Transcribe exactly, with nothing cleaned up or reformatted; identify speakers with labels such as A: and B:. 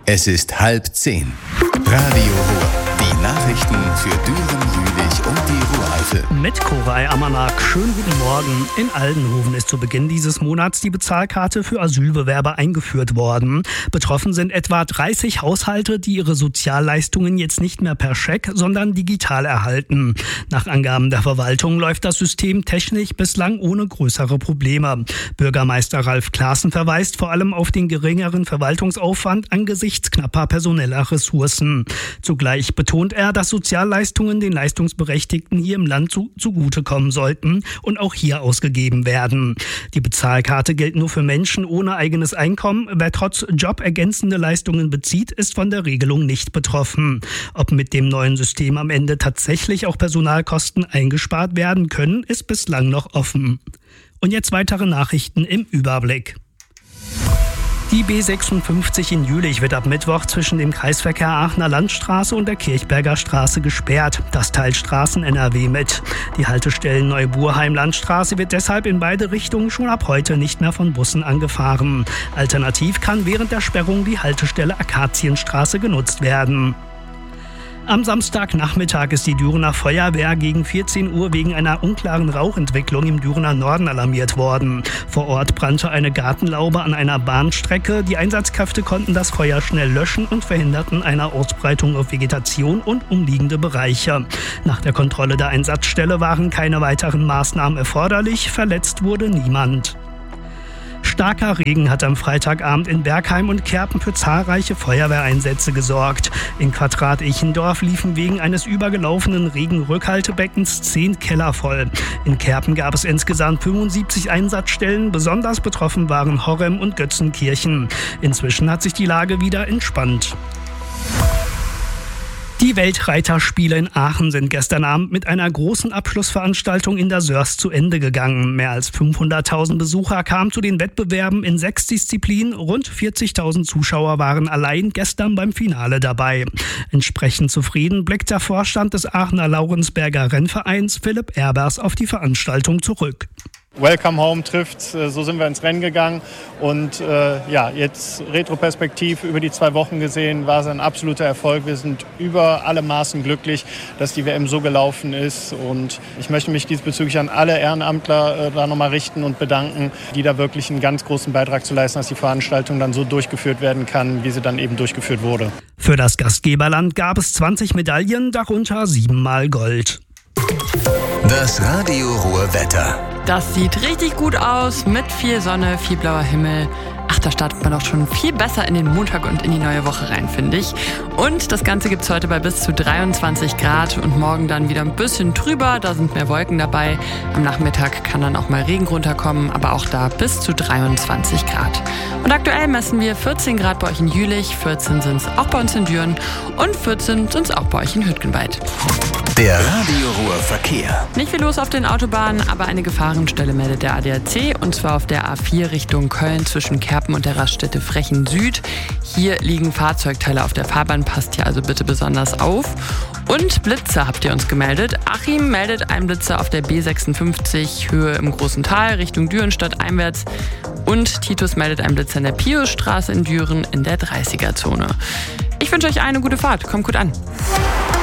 A: Es ist halb zehn. Radio Ruhr. Die Nachrichten für Düren, Jülich und die Ruhreifel.
B: Mit Koray Amanak. Schönen guten Morgen. In Aldenhoven ist zu Beginn dieses Monats die Bezahlkarte für Asylbewerber eingeführt worden. Betroffen sind etwa dreißig Haushalte, die ihre Sozialleistungen jetzt nicht mehr per Scheck, sondern digital erhalten. Nach Angaben der Verwaltung läuft das System technisch bislang ohne größere Probleme. Bürgermeister Ralf Klaassen verweist vor allem auf den geringeren Verwaltungsaufwand angesichts knapper personeller Ressourcen. Zugleich betont er, dass Sozialleistungen den Leistungsberechtigten hier im Land zu, zugutekommen sollten und auch hier ausgegeben werden. Die Bezahlkarte gilt nur für Menschen ohne eigenes Einkommen. Wer trotz Job ergänzende Leistungen bezieht, ist von der Regelung nicht betroffen. Ob mit dem neuen System am Ende tatsächlich auch Personalkosten eingespart werden können, ist bislang noch offen. Und jetzt weitere Nachrichten im Überblick. Die B sechsundfünfzig in Jülich wird ab Mittwoch zwischen dem Kreisverkehr Aachener Landstraße und der Kirchberger Straße gesperrt. Das teilt Straßen N R W mit. Die Haltestellen Neuburheim-Landstraße wird deshalb in beide Richtungen schon ab heute nicht mehr von Bussen angefahren. Alternativ kann während der Sperrung die Haltestelle Akazienstraße genutzt werden. Am Samstagnachmittag ist die Dürener Feuerwehr gegen vierzehn Uhr wegen einer unklaren Rauchentwicklung im Dürener Norden alarmiert worden. Vor Ort brannte eine Gartenlaube an einer Bahnstrecke. Die Einsatzkräfte konnten das Feuer schnell löschen und verhinderten eine Ausbreitung auf Vegetation und umliegende Bereiche. Nach der Kontrolle der Einsatzstelle waren keine weiteren Maßnahmen erforderlich. Verletzt wurde niemand. Starker Regen hat am Freitagabend in Bergheim und Kerpen für zahlreiche Feuerwehreinsätze gesorgt. In Quadrat Ichendorf liefen wegen eines übergelaufenen Regenrückhaltebeckens zehn Keller voll. In Kerpen gab es insgesamt fünfundsiebzig Einsatzstellen. Besonders betroffen waren Horrem und Götzenkirchen. Inzwischen hat sich die Lage wieder entspannt. Die Weltreiterspiele in Aachen sind gestern Abend mit einer großen Abschlussveranstaltung in der Sörs zu Ende gegangen. Mehr als fünfhunderttausend Besucher kamen zu den Wettbewerben in sechs Disziplinen. Rund vierzigtausend Zuschauer waren allein gestern beim Finale dabei. Entsprechend zufrieden blickt der Vorstand des Aachener Laurensberger Rennvereins Philipp Erbers auf die Veranstaltung zurück.
C: Welcome Home trifft, so sind wir ins Rennen gegangen und äh, ja, jetzt retroperspektiv über die zwei Wochen gesehen, war es ein absoluter Erfolg. Wir sind über alle Maßen glücklich, dass die W M so gelaufen ist und ich möchte mich diesbezüglich an alle Ehrenamtler äh, da nochmal richten und bedanken, die da wirklich einen ganz großen Beitrag zu leisten, dass die Veranstaltung dann so durchgeführt werden kann, wie sie dann eben durchgeführt wurde.
B: Für das Gastgeberland gab es zwanzig Medaillen, darunter siebenmal Gold.
A: Das Radio Ruhr Wetter.
D: Das sieht richtig gut aus, mit viel Sonne, viel blauer Himmel. Ach, da startet man doch schon viel besser in den Montag und in die neue Woche rein, finde ich. Und das Ganze gibt's heute bei bis zu dreiundzwanzig Grad und morgen dann wieder ein bisschen trüber, da sind mehr Wolken dabei. Am Nachmittag kann dann auch mal Regen runterkommen, aber auch da bis zu dreiundzwanzig Grad. Und aktuell messen wir vierzehn Grad bei euch in Jülich, vierzehn sind's auch bei uns in Düren und vierzehn sind's auch bei euch in Hüttgenwald.
A: Der Radio Ruhr Verkehr.
D: Nicht viel los auf den Autobahnen, aber eine Gefahrenstelle meldet der A D A C und zwar auf der A vier Richtung Köln zwischen Kerpen und der Raststätte Frechen Süd. Hier liegen Fahrzeugteile auf der Fahrbahn, passt hier also bitte besonders auf. Und Blitze habt ihr uns gemeldet. Achim meldet einen Blitzer auf der B sechsundfünfzig Höhe im Großen Tal Richtung Dürenstadt einwärts. Und Titus meldet einen Blitzer in der Piusstraße in Düren in der dreißiger Zone. Ich wünsche euch eine gute Fahrt, kommt gut an.